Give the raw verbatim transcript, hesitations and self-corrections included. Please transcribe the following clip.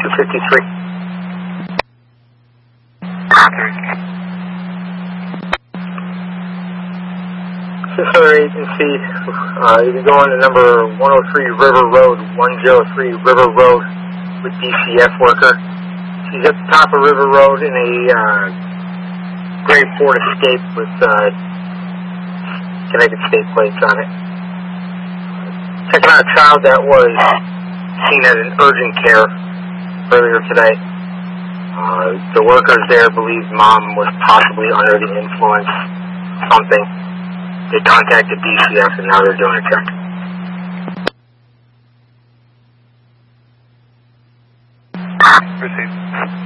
two fifty-three. Sister agency, uh, you can go on to number one oh three River Road, one oh three River Road with D C F worker. She's at the top of River Road in a uh, gray Ford Escape with uh, Connecticut state plates on it. Checking out a child that was seen at an urgent care earlier today. Uh, the workers there believe mom was possibly under the influence of something. They contacted D C F and now they're doing a check. Received.